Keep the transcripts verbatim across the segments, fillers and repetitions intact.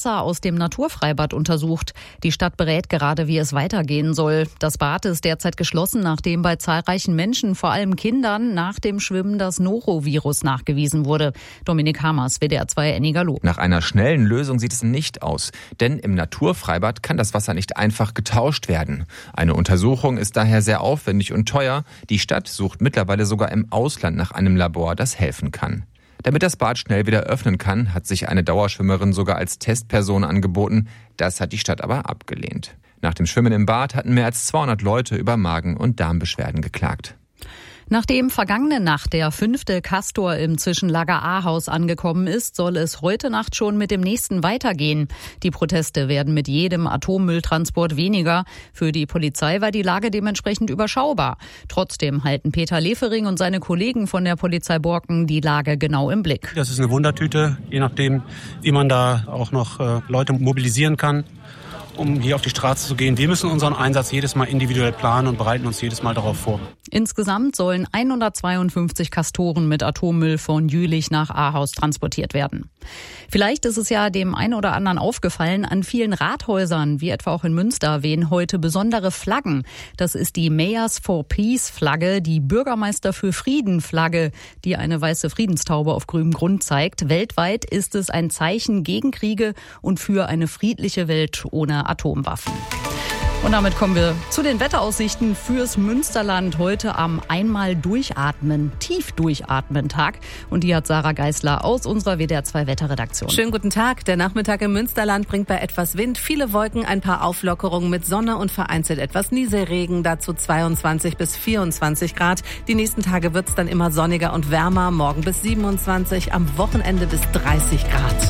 Wasser aus dem Naturfreibad untersucht. Die Stadt berät gerade, wie es weitergehen soll. Das Bad ist derzeit geschlossen, nachdem bei zahlreichen Menschen, vor allem Kindern, nach dem Schwimmen das Norovirus nachgewiesen wurde. Dominik Hamers, W D R zwei Ennigerloh. Nach einer schnellen Lösung sieht es nicht aus, denn im Naturfreibad kann das Wasser nicht einfach getauscht werden. Eine Untersuchung ist daher sehr aufwendig und teuer. Die Stadt sucht mittlerweile sogar im Ausland nach einem Labor, das helfen kann. Damit das Bad schnell wieder öffnen kann, hat sich eine Dauerschwimmerin sogar als Testperson angeboten. Das hat die Stadt aber abgelehnt. Nach dem Schwimmen im Bad hatten mehr als zweihundert Leute über Magen- und Darmbeschwerden geklagt. Nachdem vergangene Nacht der fünfte Castor im Zwischenlager Ahaus angekommen ist, soll es heute Nacht schon mit dem nächsten weitergehen. Die Proteste werden mit jedem Atommülltransport weniger. Für die Polizei war die Lage dementsprechend überschaubar. Trotzdem halten Peter Lefering und seine Kollegen von der Polizei Borken die Lage genau im Blick. Das ist eine Wundertüte, je nachdem, wie man da auch noch äh, Leute mobilisieren kann, um hier auf die Straße zu gehen. Wir müssen unseren Einsatz jedes Mal individuell planen und bereiten uns jedes Mal darauf vor. Insgesamt sollen hundertzweiundfünfzig Castoren mit Atommüll von Jülich nach Ahaus transportiert werden. Vielleicht ist es ja dem einen oder anderen aufgefallen, an vielen Rathäusern, wie etwa auch in Münster, wehen heute besondere Flaggen. Das ist die Mayors for Peace Flagge, die Bürgermeister für Frieden Flagge, die eine weiße Friedenstaube auf grünem Grund zeigt. Weltweit ist es ein Zeichen gegen Kriege und für eine friedliche Welt ohne Atomwaffen. Und damit kommen wir zu den Wetteraussichten fürs Münsterland heute am Einmal Durchatmen, tief Durchatmen Tag. Und die hat Sarah Geisler aus unserer W D R zwei Wetterredaktion. Schönen guten Tag. Der Nachmittag im Münsterland bringt bei etwas Wind viele Wolken, ein paar Auflockerungen mit Sonne und vereinzelt etwas Nieselregen. Dazu zweiundzwanzig bis vierundzwanzig Grad. Die nächsten Tage wird's dann immer sonniger und wärmer. Morgen bis siebenundzwanzig, am Wochenende bis dreißig Grad.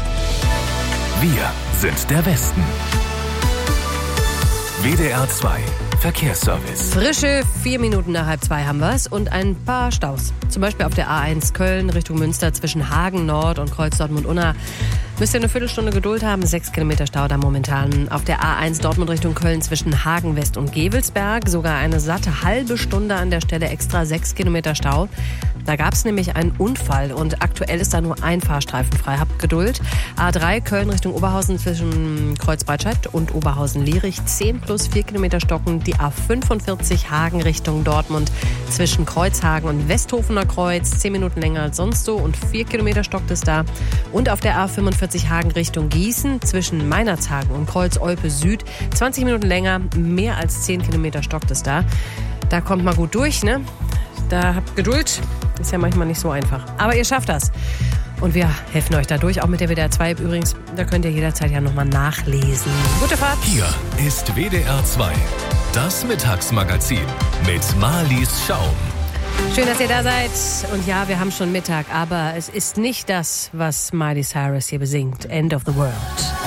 Wir sind der Westen. W D R zwei Verkehrsservice. Frische vier Minuten nach halb zwei haben wir es und ein paar Staus. Zum Beispiel auf der A eins Köln Richtung Münster zwischen Hagen Nord und Kreuz Dortmund-Unna. Müsst ihr eine Viertelstunde Geduld haben, sechs Kilometer Stau da momentan. Auf der A eins Dortmund Richtung Köln zwischen Hagen West und Gevelsberg sogar eine satte halbe Stunde an der Stelle extra sechs Kilometer Stau. Da gab es nämlich einen Unfall und aktuell ist da nur ein Fahrstreifen frei. Habt Geduld. A drei Köln Richtung Oberhausen zwischen Kreuz-Breitscheid und Oberhausen-Lierich zehn plus vier Kilometer stocken. Die A fünfundvierzig Hagen Richtung Dortmund zwischen Kreuzhagen und Westhofener Kreuz zehn Minuten länger als sonst so und vier Kilometer stockt es da. Und auf der A fünfundvierzig Hagen Richtung Gießen zwischen Meinerzhagen und Kreuz-Olpe Süd zwanzig Minuten länger, mehr als zehn Kilometer stockt es da. Da kommt mal gut durch, ne? Da habt Geduld. Ist ja manchmal nicht so einfach. Aber ihr schafft das. Und wir helfen euch dadurch, auch mit der W D R zwei übrigens. Da könnt ihr jederzeit ja nochmal nachlesen. Gute Fahrt. Hier ist W D R zwei, das Mittagsmagazin mit Marlies Schaum. Schön, dass ihr da seid. Und ja, wir haben schon Mittag, aber es ist nicht das, was Miley Cyrus hier besingt. End of the World.